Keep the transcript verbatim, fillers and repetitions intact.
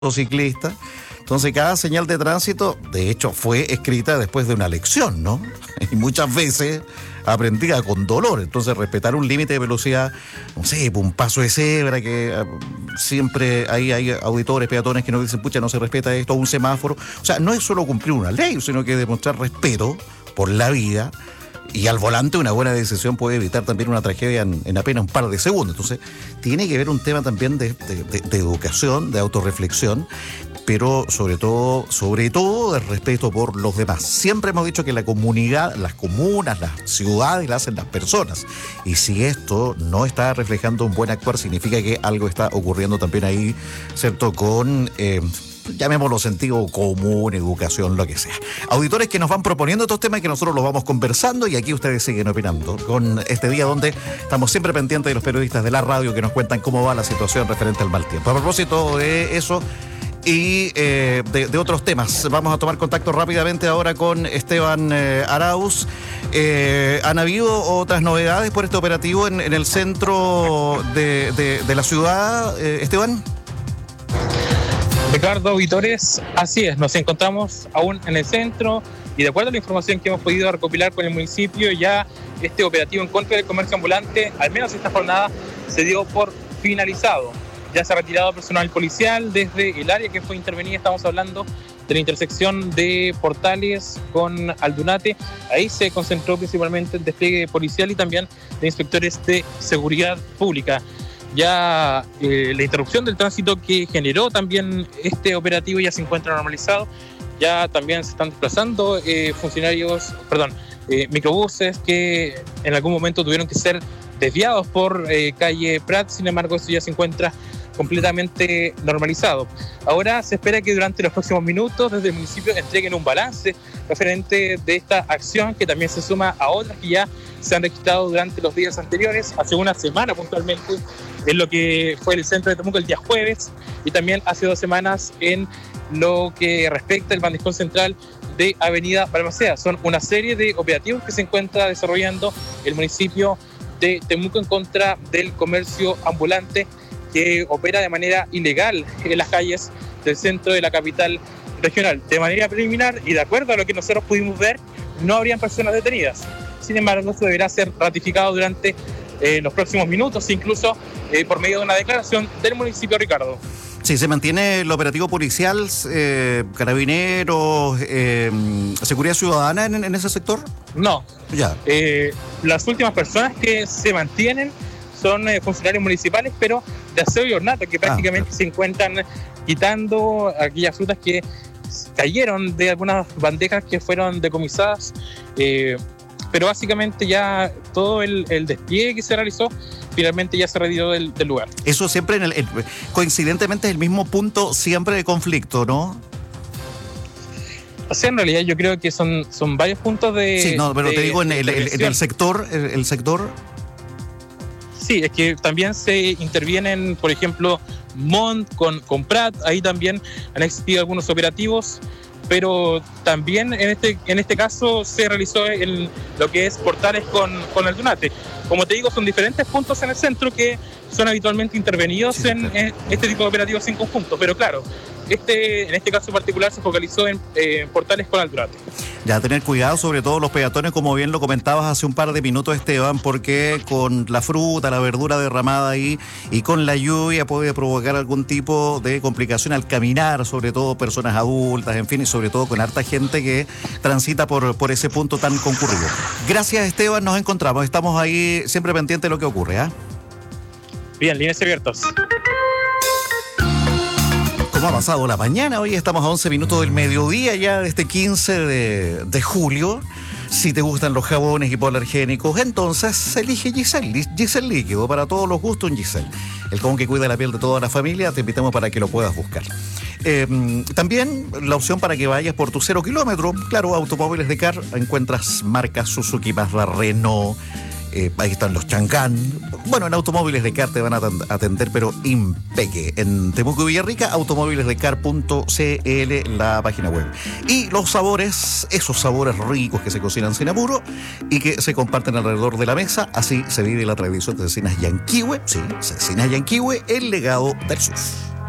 motociclista. Entonces cada señal de tránsito, de hecho, fue escrita después de una lección, ¿no? Y muchas veces aprendida con dolor. Entonces respetar un límite de velocidad, no sé, un paso de cebra, que uh, siempre hay, hay auditores, peatones que nos dicen, pucha, no se respeta esto, un semáforo. O sea, no es solo cumplir una ley, sino que demostrar respeto por la vida. Y al volante una buena decisión puede evitar también una tragedia en, en apenas un par de segundos. Entonces, tiene que haber un tema también de, de, de, de educación, de autorreflexión, pero sobre todo, sobre todo de respeto por los demás. Siempre hemos dicho que la comunidad, las comunas, las ciudades las hacen las personas. Y si esto no está reflejando un buen actuar, significa que algo está ocurriendo también ahí, ¿cierto? Con... Eh, llamémoslo sentido común, educación, lo que sea. Auditores que nos van proponiendo estos temas y que nosotros los vamos conversando, y aquí ustedes siguen opinando con este día donde estamos siempre pendientes de los periodistas de la radio que nos cuentan cómo va la situación referente al mal tiempo. A propósito de eso y eh, de, de otros temas, vamos a tomar contacto rápidamente ahora con Esteban eh, Arauz. Eh, ¿Han habido otras novedades por este operativo en, en el centro de, de, de la ciudad, eh, Esteban? Ricardo, auditores, así es, nos encontramos aún en el centro y de acuerdo a la información que hemos podido recopilar con el municipio, ya este operativo en contra del comercio ambulante, al menos esta jornada, se dio por finalizado. Ya se ha retirado personal policial desde el área que fue intervenida, estamos hablando de la intersección de Portales con Aldunate. Ahí se concentró principalmente el despliegue policial y también de inspectores de seguridad pública. Ya eh, la interrupción del tránsito que generó también este operativo ya se encuentra normalizado. Ya también se están desplazando eh, funcionarios, perdón, eh, microbuses que en algún momento tuvieron que ser desviados por eh, calle Prat. Sin embargo, eso ya se encuentra completamente normalizado. Ahora se espera que durante los próximos minutos desde el municipio entreguen un balance referente de esta acción, que también se suma a otras que ya se han registrado durante los días anteriores, hace una semana puntualmente en lo que fue el centro de Temuco el día jueves, y también hace dos semanas en lo que respecta al bandejón central de Avenida Balmaceda. Son una serie de operativos que se encuentra desarrollando el municipio de Temuco en contra del comercio ambulante que opera de manera ilegal en las calles del centro de la capital regional. De manera preliminar y de acuerdo a lo que nosotros pudimos ver, no habrían personas detenidas. Sin embargo, esto deberá ser ratificado durante eh, los próximos minutos, incluso eh, por medio de una declaración del municipio, Ricardo. Sí, se mantiene el operativo policial, eh, carabineros, eh, seguridad ciudadana en, en ese sector. No. Ya. Eh, las últimas personas que se mantienen son eh, funcionarios municipales, pero de aseo y ornato, que prácticamente ah, claro. se encuentran quitando aquellas frutas que cayeron de algunas bandejas que fueron decomisadas. Eh, pero básicamente ya todo el, el despliegue que se realizó finalmente ya se retiró del, del lugar. Eso siempre, en el, el, coincidentemente, es el mismo punto siempre de conflicto, ¿no? O sea, en realidad yo creo que son, son varios puntos de... Sí, no, pero de, te digo, en el, el, en el sector, el, el sector... Sí, es que también se intervienen, por ejemplo, Mont con, con Prat, ahí también han existido algunos operativos, pero también en este, en este caso se realizó en lo que es Portales con, con Aldunate. Como te digo, son diferentes puntos en el centro que son habitualmente intervenidos sí, en, en este tipo de operativos en conjunto, pero claro, este, en este caso particular se focalizó en eh, Portales con Aldunate. Ya, tener cuidado, sobre todo los peatones, como bien lo comentabas hace un par de minutos, Esteban, porque con la fruta, la verdura derramada ahí y con la lluvia puede provocar algún tipo de complicación al caminar, sobre todo personas adultas, en fin, y sobre todo con harta gente que transita por, por ese punto tan concurrido. Gracias, Esteban, nos encontramos, estamos ahí siempre pendientes de lo que ocurre, ¿ah? ¿eh? Bien, líneas abiertas. ¿Cómo ha pasado la mañana? Hoy estamos a once minutos del mediodía ya de este quince de, de julio. Si te gustan los jabones hipoalergénicos, entonces elige Giselle. Giselle líquido, para todos los gustos en Giselle. El jabón que cuida la piel de toda la familia, te invitamos para que lo puedas buscar. Eh, también la opción para que vayas por tu cero kilómetro. Claro, Automóviles de Car, encuentras marcas Suzuki, Mazda, Renault. Eh, ahí están los Chang'an. Bueno, en Automóviles de Car te van a atender, pero impeque. En Temuco y Villarrica, automóviles de car punto c l, la página web. Y los sabores, esos sabores ricos que se cocinan sin apuro y que se comparten alrededor de la mesa. Así se vive la tradición de Cecinas Yanquihue. Sí, Cecinas Yanquihue, el legado del sur.